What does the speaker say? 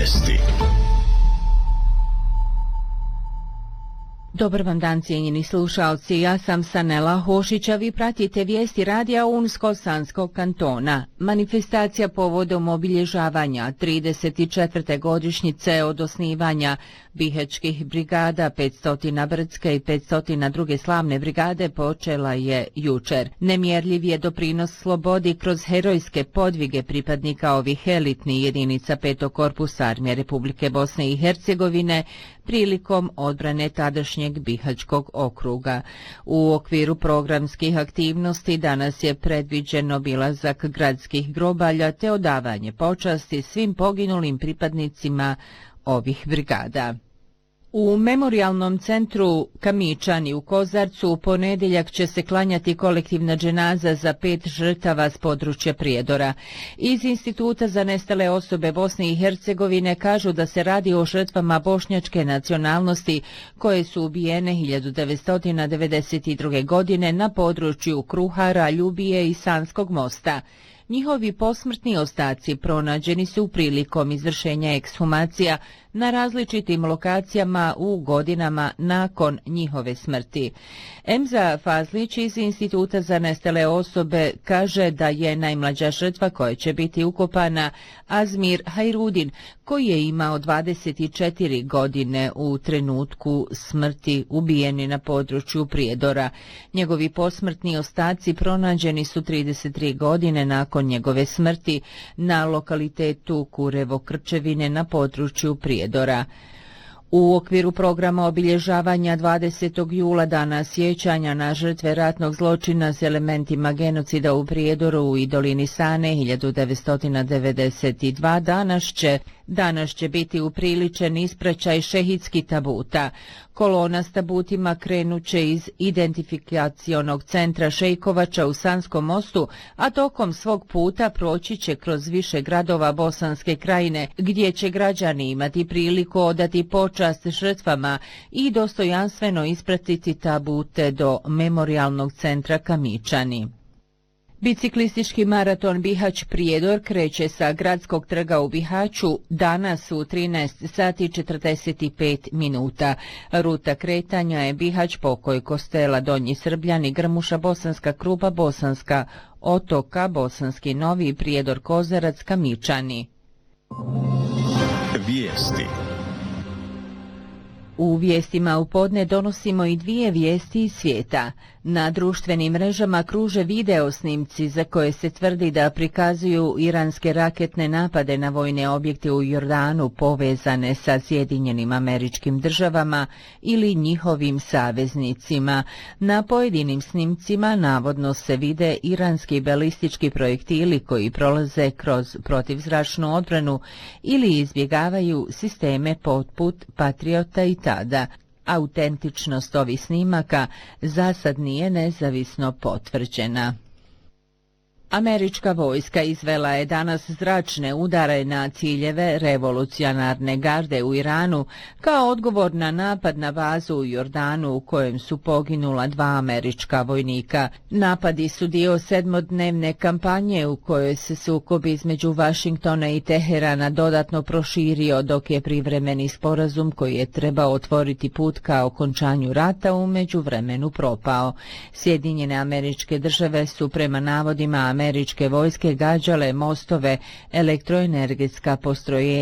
Vijesti. Dobar vam dan, cijenjeni slušalci, ja sam Sanela Hošić, a vi pratite vijesti radija Unsko-Sanskog kantona. Manifestacija povodom obilježavanja 34. godišnjice od osnivanja Bihaćkih brigada 500 Brdske i 500 druge slavne brigade počela je jučer. Nemjerljiv je doprinos slobodi kroz herojske podvige pripadnika ovih elitnih jedinica 5. korpusa Armije Republike Bosne i Hercegovine prilikom odbrane tadašnjeg Bihaćkog okruga. U okviru programskih aktivnosti danas je predviđen obilazak gradskih grobalja te odavanje počasti svim poginulim pripadnicima ovih brigada. U memorijalnom centru Kamičani u Kozarcu u ponedjeljak će se klanjati kolektivna dženaza za 5 žrtava s područja Prijedora. Iz Instituta za nestale osobe Bosne i Hercegovine kažu da se radi o žrtvama bošnjačke nacionalnosti koje su ubijene 1992. godine na području Kruhara, Ljubije i Sanskog mosta. Njihovi posmrtni ostaci pronađeni su prilikom izvršenja ekshumacija na različitim lokacijama u godinama nakon njihove smrti. Emza Fazlić iz Instituta za nestale osobe kaže da je najmlađa žrtva koja će biti ukopana Azmir Hajrudin, koji je imao 24 godine u trenutku smrti, ubijeni na području Prijedora. Njegovi posmrtni ostaci pronađeni su 33 godine nakon njegove smrti na lokalitetu Kurevo Krčevine na području Prijedora. U okviru programa obilježavanja 20. jula dana sjećanja na žrtve ratnog zločina s elementima genocida u Prijedoru i dolini Sane 1992 danas će biti upriličen ispraćaj šehidski tabuta. Kolona s tabutima krenuće iz identifikacionog centra Šejkovača u Sanskom mostu, a tokom svog puta proći će kroz više gradova Bosanske krajine, gdje će građani imati priliku odati počast žrtvama i dostojanstveno ispratiti tabute do memorijalnog centra Kamičani. Biciklistički maraton Bihać Prijedor kreće sa gradskog trga u Bihaću danas u 13 sati 45 minuta. Ruta kretanja je Bihać, Pokoj, Kostela, Donji Srbljani, Grmuša, Bosanska Krupa, Bosanska Otoka, Bosanski Novi, Prijedor, Kozarac, Kamičani. Vijesti. U vijestima u podne donosimo i 2 vijesti iz svijeta. Na društvenim mrežama kruže video snimci za koje se tvrdi da prikazuju iranske raketne napade na vojne objekte u Jordanu povezane sa Sjedinjenim Američkim Državama ili njihovim saveznicima. Na pojedinim snimcima navodno se vide iranski balistički projektili koji prolaze kroz protivzračnu odbranu ili izbjegavaju sisteme poput Patriota i tada. Autentičnost ovih snimaka zasad nije nezavisno potvrđena. Američka vojska izvela je danas zračne udare na ciljeve revolucionarne garde u Iranu kao odgovor na napad na bazu u Jordanu u kojem su poginula 2 američka vojnika. Napadi su dio 7-dnevne kampanje u kojoj se sukob između Vašingtona i Teherana dodatno proširio, dok je privremeni sporazum koji je trebao otvoriti put ka okončanju rata u međuvremenu propao. Sjedinjene Američke Države su prema navodima američke vojske gađale mostove, elektroenergetska postrojenja